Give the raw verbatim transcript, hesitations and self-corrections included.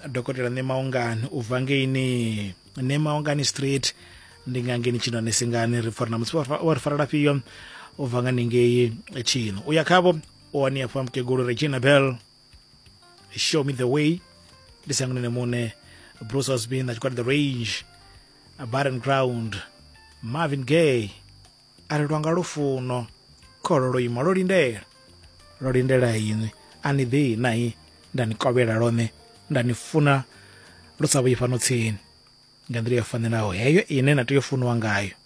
dokotela Nemaungani ubva ngeini Nemaungani street ndingangeni chino nesingani ripfara na mutsi wa farala piyo ubva nganingei chino uya khabo oni ya famke guru Regina Bell show me the way disangene mune Bruce Osborne that got the range a barren ground Marvin Gaye ari rwanga rufuno kororo imalori ndera lori ndera yini ani the nai ndani kobera rone ndani funa rusaba ifano tsini ngandiri yafaniraho heyo ine natiyo funwa ngayo